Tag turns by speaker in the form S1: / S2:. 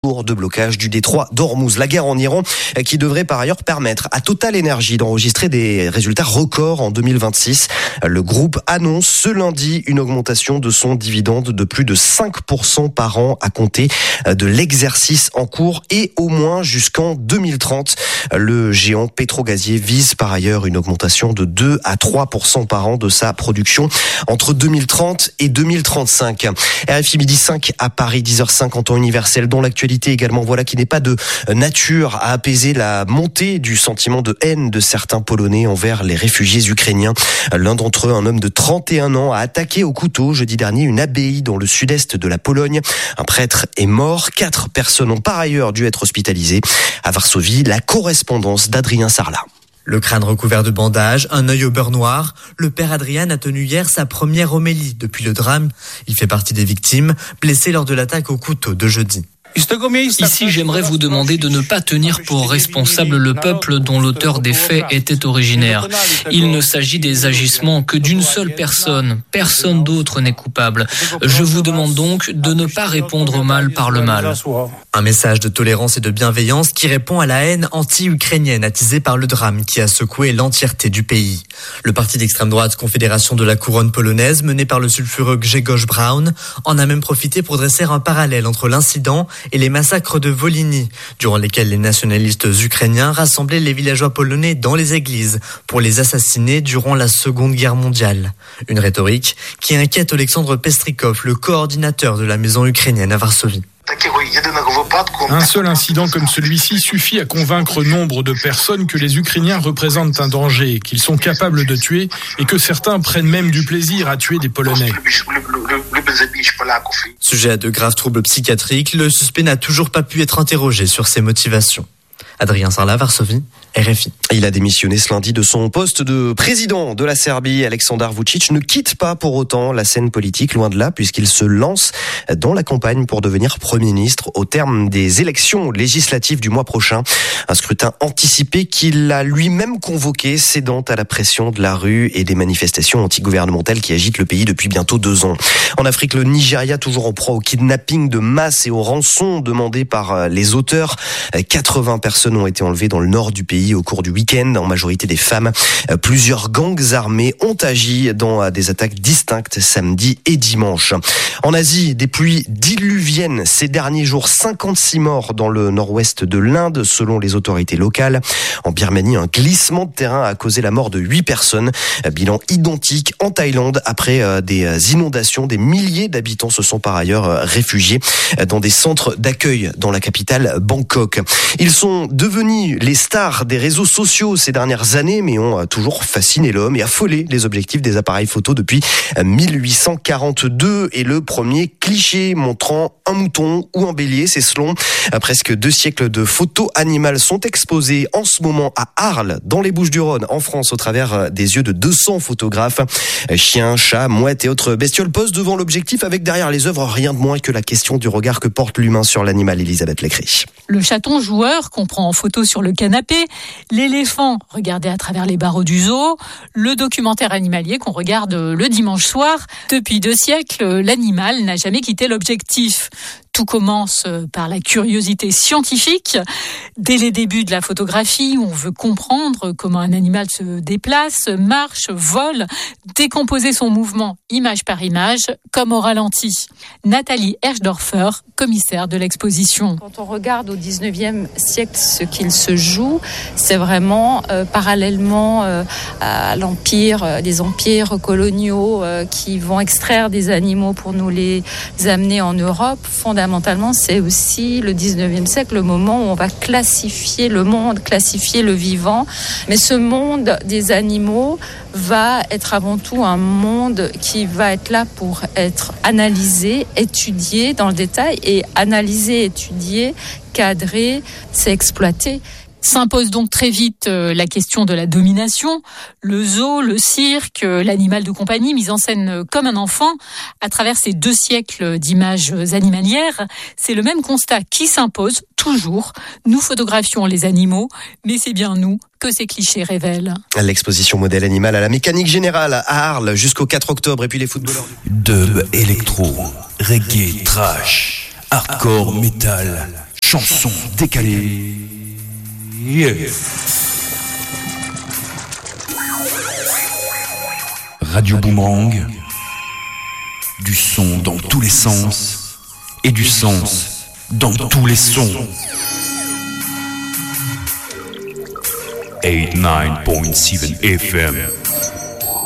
S1: De blocage du détroit d'Ormuz. La guerre en Iran qui devrait par ailleurs permettre à Total Energy d'enregistrer des résultats records en 2026. Le groupe annonce ce lundi une augmentation de son dividende de plus de 5% par an à compter de l'exercice en cours et au moins jusqu'en 2030. Le géant pétrogazier vise par ailleurs une augmentation de 2 à 3% par an de sa production entre 2030 et 2035. RFI midi 5 à Paris, 10h05 en temps universel, dont l'actualité également, voilà, qui n'est pas de nature à apaiser la montée du sentiment de haine de certains Polonais envers les réfugiés ukrainiens. L'un d'entre eux, un homme de 31 ans, a attaqué au couteau jeudi dernier une abbaye dans le sud-est de la Pologne. Un prêtre est mort. 4 personnes ont par ailleurs dû être hospitalisées. À Varsovie, la correspondance d'Adrien Sarlat.
S2: Le crâne recouvert de bandages, un œil au beurre noir, le père Adrian a tenu hier sa première homélie depuis le drame. Il fait partie des victimes blessées lors de l'attaque au couteau de jeudi.
S3: Ici, j'aimerais vous demander de ne pas tenir pour responsable le peuple dont l'auteur des faits était originaire. Il ne s'agit des agissements que d'une seule personne. Personne d'autre n'est coupable. Je vous demande donc de ne pas répondre au mal par le mal.
S2: Un message de tolérance et de bienveillance qui répond à la haine anti-ukrainienne attisée par le drame qui a secoué l'entièreté du pays. Le parti d'extrême droite Confédération de la Couronne polonaise, mené par le sulfureux Grzegorz Braun, en a même profité pour dresser un parallèle entre l'incident et les massacres de Volhynie, durant lesquels les nationalistes ukrainiens rassemblaient les villageois polonais dans les églises pour les assassiner durant la Seconde Guerre mondiale. Une rhétorique qui inquiète Alexandre Pestrikov, le coordinateur de la maison ukrainienne à Varsovie.
S4: Un seul incident comme celui-ci suffit à convaincre nombre de personnes que les Ukrainiens représentent un danger, qu'ils sont capables de tuer et que certains prennent même du plaisir à tuer des Polonais.
S2: Sujet à de graves troubles psychiatriques, le suspect n'a toujours pas pu être interrogé sur ses motivations. Adrien Sarlat, Varsovie, RFI.
S1: Il a démissionné ce lundi de son poste de président de la Serbie. Aleksandar Vučić ne quitte pas pour autant la scène politique, loin de là, puisqu'il se lance dans la campagne pour devenir Premier ministre au terme des élections législatives du mois prochain. Un scrutin anticipé qu'il a lui-même convoqué, cédant à la pression de la rue et des manifestations antigouvernementales qui agitent le pays depuis bientôt 2 ans. En Afrique, le Nigeria, toujours en proie au kidnapping de masse et aux rançons demandées par les auteurs. 80 personnes ont été enlevées dans le nord du pays au cours du week-end, en majorité des femmes. Plusieurs gangs armés ont agi dans des attaques distinctes samedi et dimanche. En Asie, des pluies diluviennes ces derniers jours, 56 morts dans le nord-ouest de l'Inde, selon les autorités locales. En Birmanie, un glissement de terrain a causé la mort de 8 personnes. Bilan identique en Thaïlande après des inondations. Des milliers d'habitants se sont par ailleurs réfugiés dans des centres d'accueil dans la capitale Bangkok. Ils sont devenus les stars des réseaux sociaux ces dernières années, mais ont toujours fasciné l'homme et affolé les objectifs des appareils photo depuis 1842. Et le premier cliché montrant un mouton ou un bélier, c'est selon presque 2 siècles de photos animales sont exposés en ce moment à Arles, dans les Bouches-du-Rhône, en France, au travers des yeux de 200 photographes. Chiens, chats, mouettes et autres bestioles posent devant l'objectif avec derrière les œuvres rien de moins que la question du regard que porte l'humain sur l'animal. Elisabeth Lécry.
S5: Le chaton joueur qu'on prend en photo sur le canapé, l'éléphant regardé à travers les barreaux du zoo, le documentaire animalier qu'on regarde le dimanche soir. Depuis 2 siècles, l'animal n'a jamais quitté l'objectif. Tout commence par la curiosité scientifique. Dès les débuts de la photographie, on veut comprendre comment un animal se déplace, marche, vole, décomposer son mouvement image par image, comme au ralenti. Nathalie Herschdorfer, commissaire de l'exposition.
S6: Quand on regarde au 19e siècle ce qu'il se joue, c'est vraiment parallèlement à l'empire, des empires coloniaux qui vont extraire des animaux pour nous les amener en Europe. Fondamentalement, c'est aussi le 19e siècle, le moment où on va classifier le monde, classifier le vivant. Mais ce monde des animaux va être avant tout un monde qui va être là pour être analysé, étudié dans le détail, et analysé, étudié, cadré, c'est exploité.
S5: S'impose donc très vite la question de la domination. Le zoo, le cirque, l'animal de compagnie mis en scène comme un enfant à travers ces 2 siècles d'images animalières. C'est le même constat qui s'impose toujours. Nous photographions les animaux, mais c'est bien nous que ces clichés révèlent.
S1: L'exposition modèle animal à la Mécanique Générale à Arles jusqu'au 4 octobre. Et puis les footballeurs.
S7: Dub, électro, reggae, trash, hardcore, metal. chanson décalée. Yeah. Radio Boomerang, du son dans tous les sens et du sens dans tous les sons. 89.7 FM.